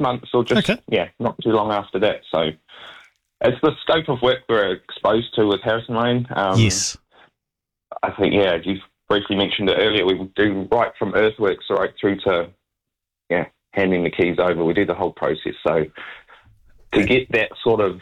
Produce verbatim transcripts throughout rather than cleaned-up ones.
months or just, okay. yeah, not too long after that. So it's the scope of work we're exposed to with Harrison Lane. Um, yes. I think, yeah, you briefly mentioned it earlier, we do right from earthworks right through to, yeah, handing the keys over. We do the whole process. So to get that sort of,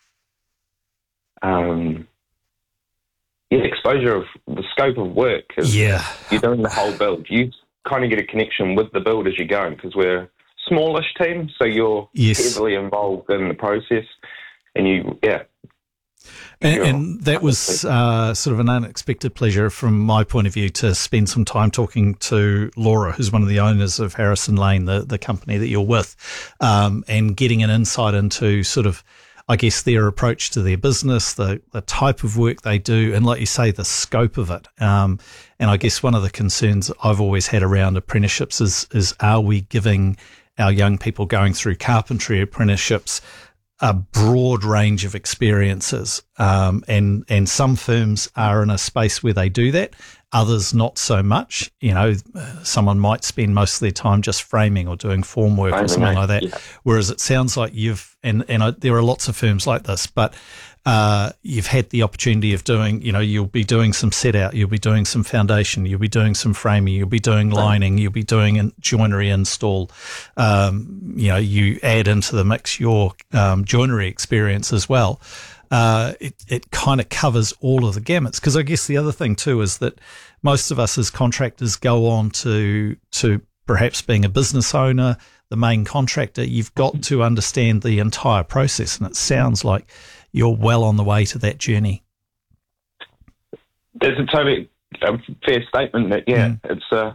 um, yeah, exposure of the scope of work, is yeah. you're doing the whole build. You kind of get a connection with the build as you're going, because we're a smallish team, so you're yes. heavily involved in the process, and you, yeah. And, and that was uh, sort of an unexpected pleasure from my point of view to spend some time talking to Laura, who's one of the owners of Harrison Lane, the, the company that you're with, um, and getting an insight into sort of, I guess, their approach to their business, the, the type of work they do, and like you say, the scope of it. Um, and I guess one of the concerns I've always had around apprenticeships is, is are we giving our young people going through carpentry apprenticeships a broad range of experiences, um, and and some firms are in a space where they do that, others not so much. You know, someone might spend most of their time just framing or doing formwork or something like that, yeah. whereas it sounds like you've, and, and I, there are lots of firms like this, but uh, you've had the opportunity of doing, you know, you'll be doing some set out, you'll be doing some foundation, you'll be doing some framing, you'll be doing lining, you'll be doing in, joinery install. Um, you know, you add into the mix your um, joinery experience as well. Uh, it, it kind of covers all of the gamuts. Because I guess the other thing too is that most of us as contractors go on to to perhaps being a business owner, the main contractor. You've got to understand the entire process, and it sounds like you're well on the way to that journey. There's a totally a fair statement that, yeah, mm. it's, uh,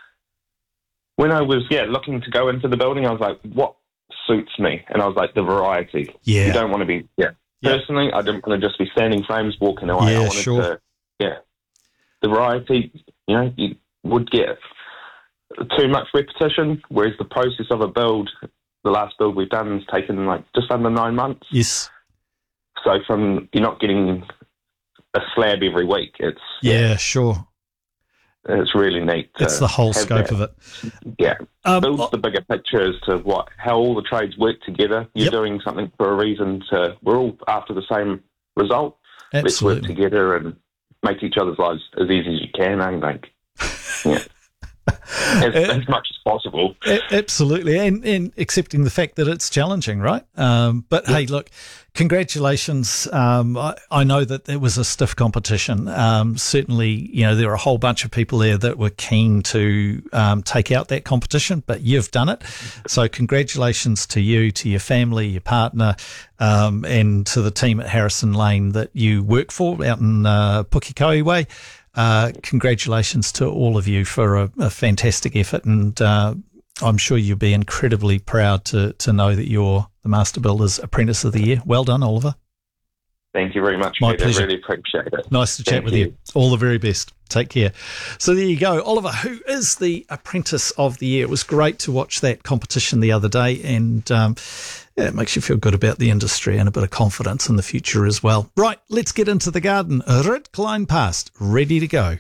when I was, yeah, looking to go into the building, I was like, what suits me? And I was like, the variety. Yeah. You don't want to be, yeah. yeah. Personally, I didn't want to just be standing frames, walking away. Yeah, I wanted sure. to, yeah. The variety, you know, you would get too much repetition, whereas the process of a build, the last build we've done has taken like just under nine months. Yes. So from, you're not getting a slab every week. It's yeah, yeah sure. It's really neat. To it's the whole scope that. of it. Yeah, um, builds oh, the bigger picture as to what how all the trades work together. You're yep. doing something for a reason. To we're all after the same result. Absolutely. Let's work together and make each other's lives as easy as you can. I think. Yeah. As, as much as possible. Absolutely, and, and accepting the fact that it's challenging, right? Um, but yeah. hey, look, congratulations. Um, I, I know that there was a stiff competition. Um, certainly, you know, there were a whole bunch of people there that were keen to um, take out that competition, but you've done it. So congratulations to you, to your family, your partner, um, and to the team at Harrison Lane that you work for out in uh, Pukekohe Way. Uh, congratulations to all of you for a, a fantastic effort, and uh, I'm sure you'll be incredibly proud to to know that you're the Master Builders Apprentice of the Year. Well done, Oliver. Thank you very much, My Peter. pleasure. I really appreciate it. Nice to chat Thank with you. you. All the very best. Take care. So there you go. Oliver, who is the Apprentice of the Year. It was great to watch that competition the other day, and um, yeah, it makes you feel good about the industry and a bit of confidence in the future as well. Right, let's get into the garden. Rit Klein Past, ready to go.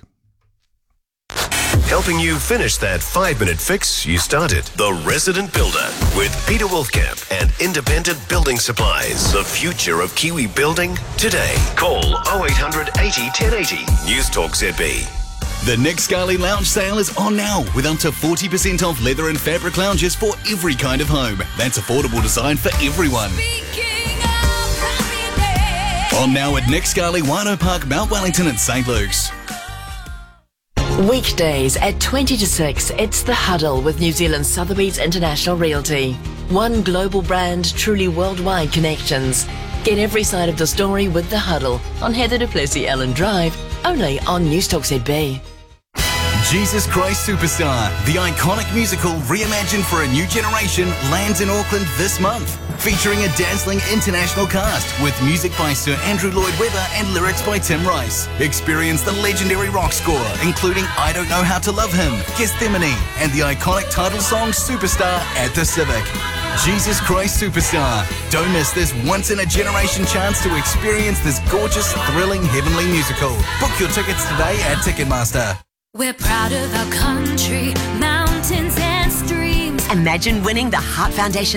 Helping you finish that five-minute fix you started. The Resident Builder with Peter Wolfkamp and Independent Building Supplies. The future of Kiwi building today. Call oh eight hundred eighty ten eighty. News Talk Z B. The Nick Scali Lounge sale is on now with up to forty percent off leather and fabric lounges for every kind of home. That's affordable design for everyone. On now at Nick Scali, Wino Park, Mount Wellington and Saint Luke's. Weekdays at twenty to six, it's The Huddle with New Zealand Sotheby's International Realty. One global brand, truly worldwide connections. Get every side of the story with The Huddle on Heather du Plessis Ellen Drive, only on News Talk Z B. Jesus Christ Superstar, the iconic musical reimagined for a new generation, lands in Auckland this month. Featuring a dazzling international cast with music by Sir Andrew Lloyd Webber and lyrics by Tim Rice. Experience the legendary rock score, including I Don't Know How to Love Him, Gethsemane, and the iconic title song Superstar at the Civic. Jesus Christ Superstar. Don't miss this once-in-a-generation chance to experience this gorgeous, thrilling, heavenly musical. Book your tickets today at Ticketmaster. We're proud of our country, mountains and streams. Imagine winning the Heart Foundation